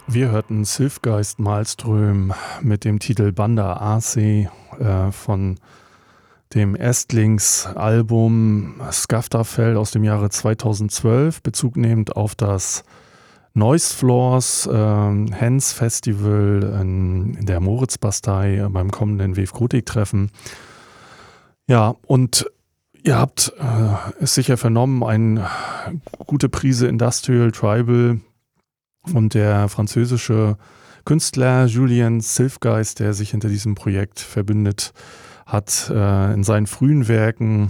Wir hörten Sylfgeist Malström mit dem Titel Banda AC von dem Erstlingsalbum Skaftafell aus dem Jahre 2012, bezugnehmend auf das Noise Floors Hens Festival in der Moritzbastei beim kommenden Wave-Gotik-Treffen. Ja, und ihr habt es sicher vernommen, eine gute Prise Industrial Tribal und der französische Künstler Julien Sylfgeist, der sich hinter diesem Projekt verbündet hat, in seinen frühen Werken,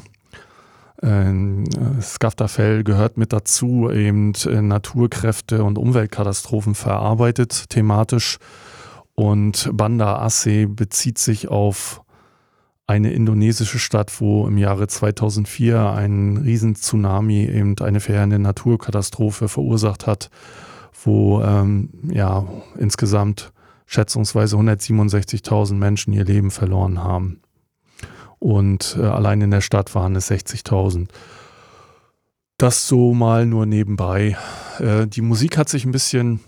Skaftafell gehört mit dazu, eben Naturkräfte und Umweltkatastrophen verarbeitet, thematisch. Und Banda Aceh bezieht sich auf eine indonesische Stadt, wo im Jahre 2004 ein Riesen-Tsunami eben eine verheerende Naturkatastrophe verursacht hat, wo insgesamt schätzungsweise 167.000 Menschen ihr Leben verloren haben. Und allein in der Stadt waren es 60.000. Das so mal nur nebenbei. Die Musik hat sich ein bisschen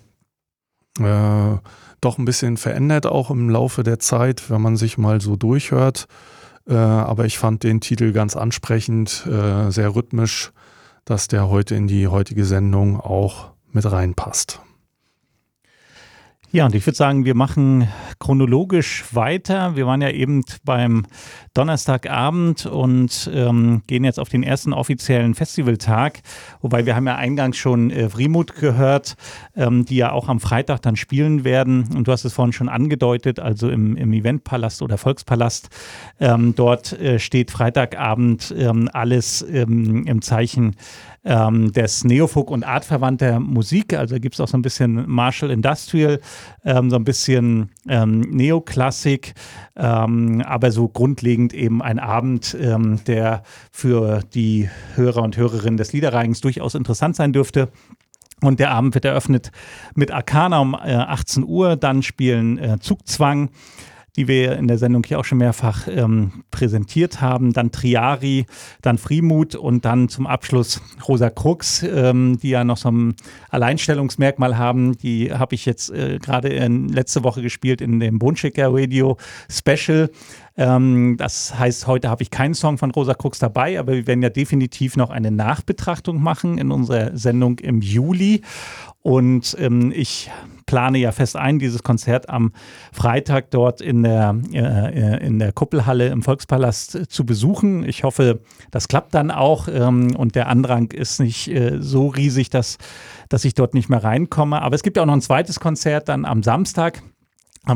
verändert, auch im Laufe der Zeit, wenn man sich mal so durchhört. Aber ich fand den Titel ganz ansprechend, sehr rhythmisch, dass der heute in die heutige Sendung auch mit reinpasst. Ja, und ich würde sagen, wir machen chronologisch weiter. Wir waren ja eben beim Donnerstagabend und gehen jetzt auf den ersten offiziellen Festivaltag. Wobei wir haben ja eingangs schon Frimut gehört, die ja auch am Freitag dann spielen werden. Und du hast es vorhin schon angedeutet, also im Eventpalast oder Volkspalast. Dort steht Freitagabend alles im Zeichen des Neofolk- und artverwandter Musik. Also gibt es auch so ein bisschen Martial Industrial, so ein bisschen Neoklassik, aber so grundlegend eben ein Abend, der für die Hörer und Hörerinnen des Liederreigens durchaus interessant sein dürfte. Und der Abend wird eröffnet mit Arcana um 18 Uhr, dann spielen Zugzwang, die wir in der Sendung hier auch schon mehrfach präsentiert haben, dann Triari, dann Frimut und dann zum Abschluss Rosa Krux, die ja noch so ein Alleinstellungsmerkmal haben. Die habe ich jetzt gerade letzte Woche gespielt in dem Boneshaker Radio Special. Das heißt, heute habe ich keinen Song von Rosa Krux dabei, aber wir werden ja definitiv noch eine Nachbetrachtung machen in unserer Sendung im Juli. Und ich plane ja fest ein, dieses Konzert am Freitag dort in der Kuppelhalle im Volkspalast zu besuchen. Ich hoffe, das klappt dann auch und der Andrang ist nicht so riesig, dass ich dort nicht mehr reinkomme. Aber es gibt ja auch noch ein zweites Konzert dann am Samstag. Auch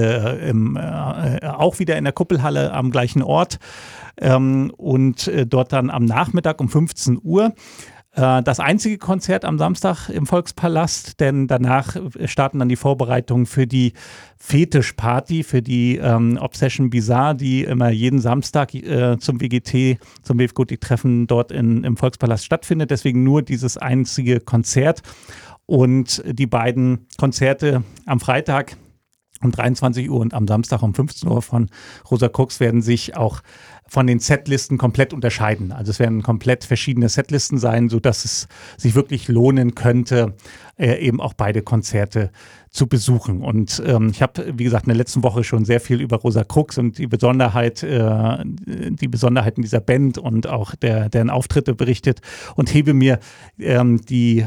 wieder in der Kuppelhalle am gleichen Ort und dort dann am Nachmittag um 15 Uhr. Das einzige Konzert am Samstag im Volkspalast, denn danach starten dann die Vorbereitungen für die Fetischparty, für die Obsession Bizarre, die immer jeden Samstag zum WGT, zum Wave-Gotik-Treffen dort im Volkspalast stattfindet. Deswegen nur dieses einzige Konzert und die beiden Konzerte am Freitag um 23 Uhr und am Samstag um 15 Uhr von Rosa Krux werden sich auch von den Setlisten komplett unterscheiden. Also es werden komplett verschiedene Setlisten sein, sodass es sich wirklich lohnen könnte, eben auch beide Konzerte zu besuchen. Und ich habe, wie gesagt, in der letzten Woche schon sehr viel über Rosa Krux und die Besonderheiten dieser Band und auch deren Auftritte berichtet und hebe mir die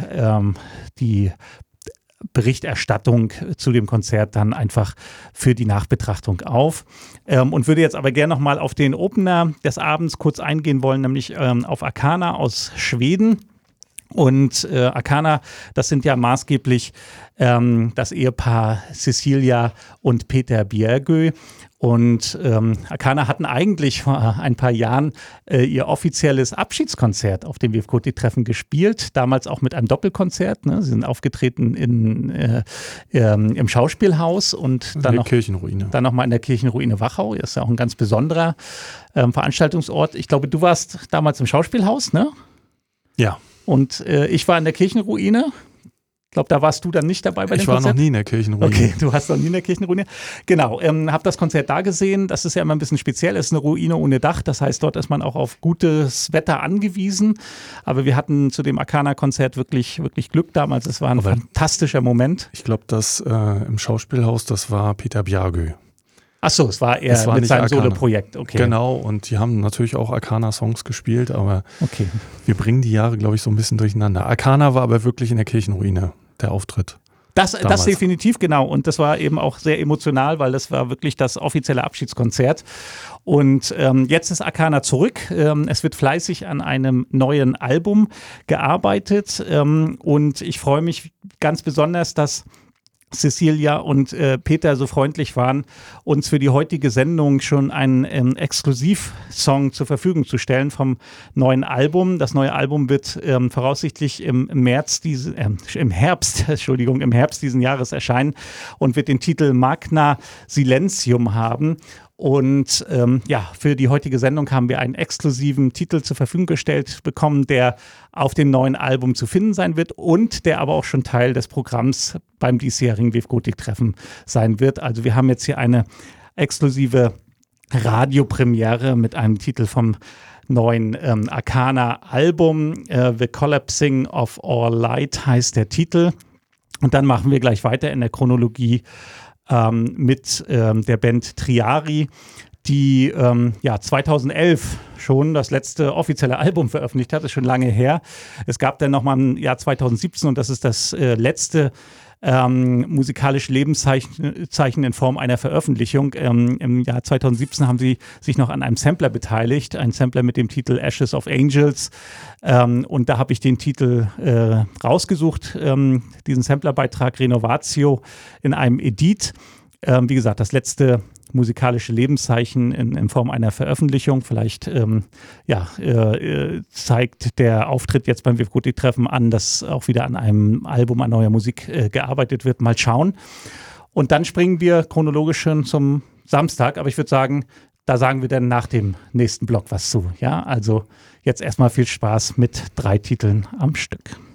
Berichterstattung zu dem Konzert dann einfach für die Nachbetrachtung auf und würde jetzt aber gerne nochmal auf den Opener des Abends kurz eingehen wollen, nämlich auf Arcana aus Schweden. Und Arcana, das sind ja maßgeblich das Ehepaar Cecilia und Peter Bjergö. Und Arcana hatten eigentlich vor ein paar Jahren ihr offizielles Abschiedskonzert auf dem Wave-Gotik-Treffen gespielt, damals auch mit einem Doppelkonzert. Ne? Sie sind aufgetreten im Schauspielhaus und dann noch Kirchenruine. Dann nochmal in der Kirchenruine Wachau. Das ist ja auch ein ganz besonderer Veranstaltungsort. Ich glaube, du warst damals im Schauspielhaus, ne? Ja. Und ich war in der Kirchenruine. glaube, da warst du dann nicht dabei bei dem Konzert. Ich war noch nie in der Kirchenruine. Okay, du hast noch nie in der Kirchenruine. Genau, habe das Konzert da gesehen. Das ist ja immer ein bisschen speziell. Es ist eine Ruine ohne Dach. Das heißt, dort ist man auch auf gutes Wetter angewiesen. Aber wir hatten zu dem Arcana-Konzert wirklich Glück damals. Es war ein fantastischer Moment. Ich glaube, das im Schauspielhaus, das war Peter Bjagö. Ach so, es war mit seinem Solo-Projekt. Okay. Genau, und die haben natürlich auch Arcana-Songs gespielt, aber wir bringen die Jahre, glaube ich, so ein bisschen durcheinander. Arcana war aber wirklich in der Kirchenruine, der Auftritt. Das definitiv, genau. Und das war eben auch sehr emotional, weil das war wirklich das offizielle Abschiedskonzert. Und jetzt ist Arcana zurück. Es wird fleißig an einem neuen Album gearbeitet. Und ich freue mich ganz besonders, dass Cecilia und Peter so freundlich waren, uns für die heutige Sendung schon einen Exklusivsong zur Verfügung zu stellen vom neuen Album. Das neue Album wird voraussichtlich im Herbst diesen Jahres erscheinen und wird den Titel Magna Silentium haben. Und für die heutige Sendung haben wir einen exklusiven Titel zur Verfügung gestellt bekommen, der auf dem neuen Album zu finden sein wird und der aber auch schon Teil des Programms beim diesjährigen WF Gotik-Treffen sein wird. Also wir haben jetzt hier eine exklusive Radiopremiere mit einem Titel vom neuen Arcana-Album. The Collapsing of All Light heißt der Titel. Und dann machen wir gleich weiter in der Chronologie mit der Band Triari, die 2011 schon das letzte offizielle Album veröffentlicht hat. Das ist schon lange her. Es gab dann nochmal ein Jahr 2017 und das ist das letzte musikalische Lebenszeichen in Form einer Veröffentlichung. Im Jahr 2017 haben sie sich noch an einem Sampler beteiligt, ein Sampler mit dem Titel Ashes of Angels. Und da habe ich den Titel rausgesucht, diesen Samplerbeitrag Renovatio in einem Edit. Wie gesagt, das letzte musikalische Lebenszeichen in Form einer Veröffentlichung. Vielleicht zeigt der Auftritt jetzt beim WF Gotik-Treffen an, dass auch wieder an einem Album an neuer Musik gearbeitet wird. Mal schauen. Und dann springen wir chronologisch schon zum Samstag. Aber ich würde sagen, da sagen wir dann nach dem nächsten Block was zu. Ja, also jetzt erstmal viel Spaß mit 3 Titeln am Stück.